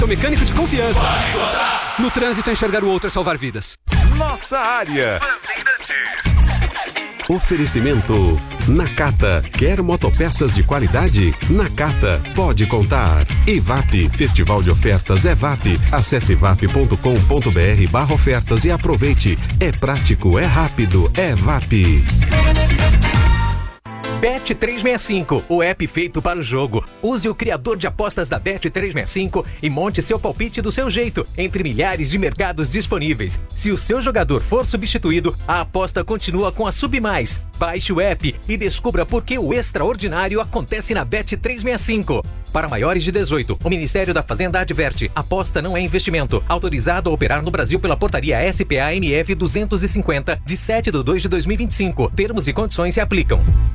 Seu mecânico de confiança. No trânsito, enxergar o outro é salvar vidas. Nossa área. Oferecimento Nakata. Quer motopeças de qualidade? Nakata pode contar. EVAP, Festival de Ofertas EVAP. Acesse evap.com.br/ofertas e aproveite. É prático, é rápido, é EVAP. Bet365, o app feito para o jogo. Use o criador de apostas da Bet365 e monte seu palpite do seu jeito, entre milhares de mercados disponíveis. Se o seu jogador for substituído, a aposta continua com a Submais. Baixe o app e descubra por que o extraordinário acontece na Bet365. Para maiores de 18, o Ministério da Fazenda adverte: aposta não é investimento. Autorizado a operar no Brasil pela portaria SPA-MF 250, de 7/2/2025. Termos e condições se aplicam.